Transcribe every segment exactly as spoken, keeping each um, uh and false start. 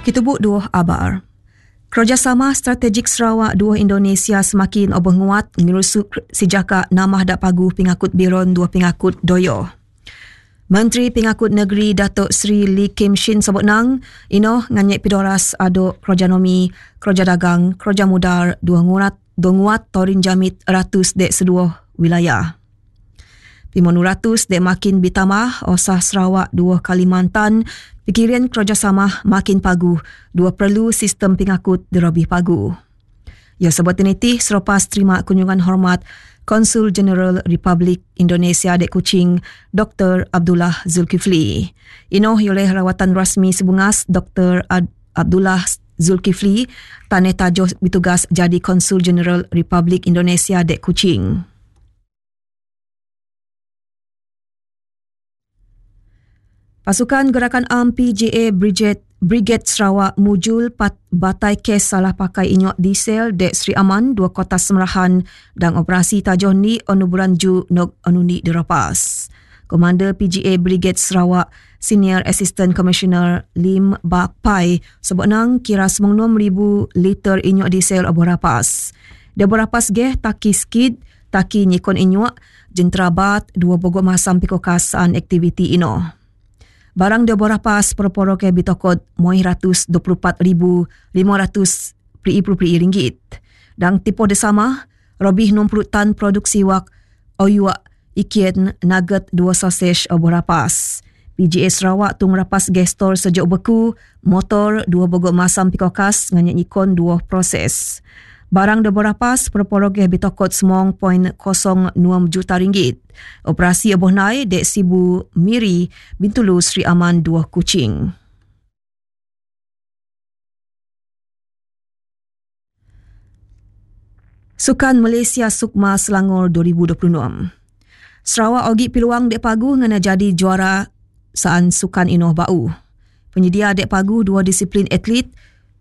Kitubuk dua abar. Kerjasama strategik Sarawak dua Indonesia semakin obenguat ngerusuk sejaka namah dak pagu pingakut Biron dua pingakut Doyo. Menteri Pingakut Negeri Datuk Seri Lee Kim Shin sebut nang ino nganyek pidoras ado kerja nomi, kerja dagang, kerja mudar dua nguat dua nguat torin jamit ratus dek seduah wilayah. Pimonu ratus dek makin bitamah osah Sarawak dua Kalimantan pikiran kerjasama makin pagu dua perlu sistem pingakut dirabih pagu. Ya sebut ini selepas terima kunjungan hormat Konsul Jeneral Republik Indonesia dek Kuching Doktor Abdullah Zulkifli. Inoh oleh rawatan rasmi Sebungas Doktor Ad- Abdullah Zulkifli tanah tajuh bertugas jadi Konsul Jeneral Republik Indonesia dek Kuching. Pasukan Gerakan Am P J A Brigade, Brigade Sarawak mujul pat batai kes salah pakai inyok diesel dek Sri Aman dua kota Semerahan dan operasi tajuh ni onu bulan Ju nog onuni dirapas. Komander P J A Brigade Sarawak Senior Assistant Commissioner Lim Bak Pai sebut nang kira sembilan puluh enam ribu liter inyok diesel obo rapas. Dia berapas geh taki skid, taki nyikon inyok, jenterabat dua bogok masam pikokasaan aktiviti ino. Barang dia berapas perporo ke bitokod moi ratus dua puluh empat ribu lima ratus peri peri ringgit. Dan tipu desama, robih enam puluh tan produksi wak oyuak ikian nugget dua sausage obo rapas. P J A Sarawak tung rapas gestor sejak beku, motor dua bogok masam pikokas nganya ikon dua proses. Barang dia berapas perporo ke bitokod semong poin kosong enam juta ringgit. Operasi oboh nai dek Sibu Miri Bintulu Sri Aman dua Kuching. Sukan Malaysia Sukma Selangor dua ribu dua puluh enam. Sarawak ogi peluang dek pagu ngana jadi juara saan sukan inoh bau. Penyedia dek pagu dua disiplin atlet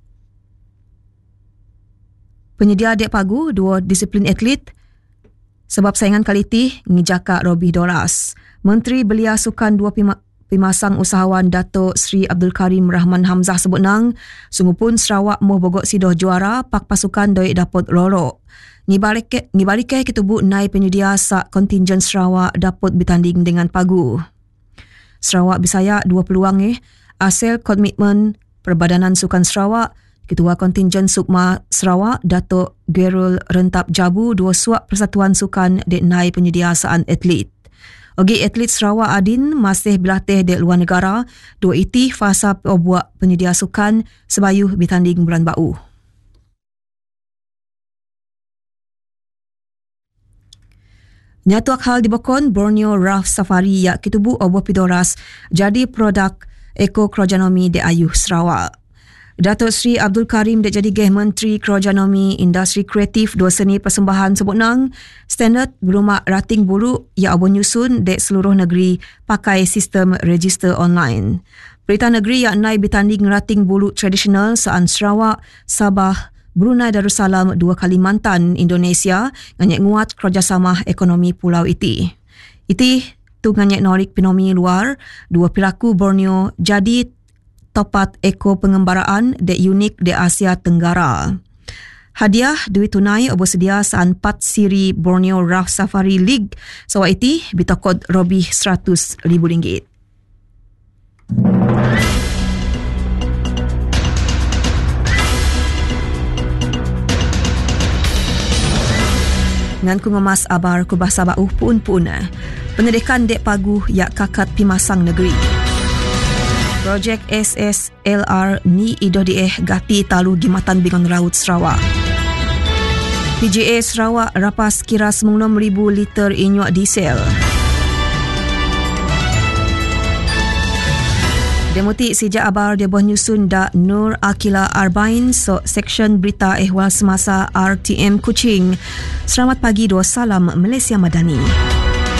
Penyedia dek pagu dua disiplin atlet sebab saingan kaliti ngijaka Robi Doras. Menteri Belia Sukan dua pima, Pimasang Usahawan Datuk Seri Abdul Karim Rahman Hamzah sebut nang sungguh pun Sarawak mau bogok sidoh juara pak pasukan doi dapat lorok. Ngibarike ngibarike kitubuk nai penyedia sak kontingen Sarawak dapat bertanding dengan pagu. Sarawak Bisaya dua peluang eh asal komitmen Perbadanan Sukan Sarawak Ketua Kontingen Sukma Sarawak Datuk Gerul Rentap Jabu dua suap Persatuan Sukan dek nai penyediasaan atlet. Ogi atlet Sarawak Adin masih berlatih dek luar negara, dua iti fasa obuak penyedia sukan sebayuh bertanding bulan bau. Nyatuak hal di Bokon, Borneo Rough Safari yak kitubu obuh pidoras jadi produk ekokronomi dek ayuh Sarawak. Datuk Seri Abdul Karim dek jadi geh Menteri Kerajanomi Industri Kreatif dua seni persembahan sebut nang standard berumah rating buruk ia abu nyusun dek seluruh negeri pakai sistem register online. Berita negeri yang naik bertanding rating buruk tradisional saan Sarawak, Sabah, Brunei Darussalam, dua Kalimantan, Indonesia nganyek nguat kerjasama ekonomi pulau iti. Iti tu nganyek norik ekonomi luar, dua pelaku Borneo jadi topat eko pengembaraan dek unik de Asia Tenggara. Hadiah duit tunai obo sedia saan empat siri Borneo Rough Safari League sawa iti bitokod robih seratus ribu ringgit. Ngan ku ngemas abar ku bahasa bauh puun-puun. Pendidikan dek pagu yak kakat pimasang negeri. Projek S S L R ni idoh dieh gati talu Gimatan Bingon Raut Sarawak. P J A Sarawak rapas kira sembilan puluh enam ribu liter inyok diesel. Demuti sejak abar dia buah nyusun da Nur Akila Arbain so Seksyen Berita Ehwal Semasa R T M Kuching. Selamat pagi, dua salam Malaysia Madani.